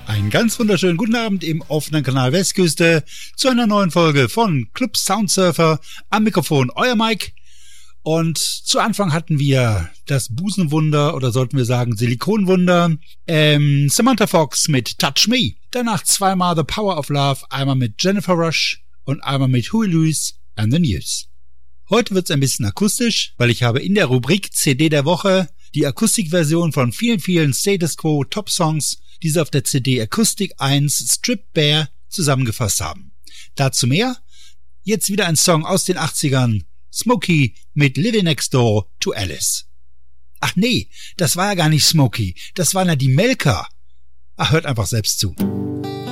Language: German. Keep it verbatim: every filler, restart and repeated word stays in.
Einen ganz wunderschönen guten Abend im offenen Kanal Westküste zu einer neuen Folge von Club Soundsurfer. Am Mikrofon euer Mike. Und zu Anfang hatten wir das Busenwunder oder sollten wir sagen Silikonwunder, ähm, Samantha Fox mit Touch Me. Danach zweimal The Power of Love, einmal mit Jennifer Rush und einmal mit Huey Lewis and the News. Heute wird's ein bisschen akustisch, weil ich habe in der Rubrik C D der Woche die Akustikversion von vielen, vielen Status Quo Top Songs, die sie auf der C D Acoustic eins Strip Bare zusammengefasst haben. Dazu mehr. Jetzt wieder ein Song aus den achtzigern, Smokey mit Living Next Door to Alice. Ach nee, das war ja gar nicht Smokey, das waren ja die Melker. Ach, hört einfach selbst zu.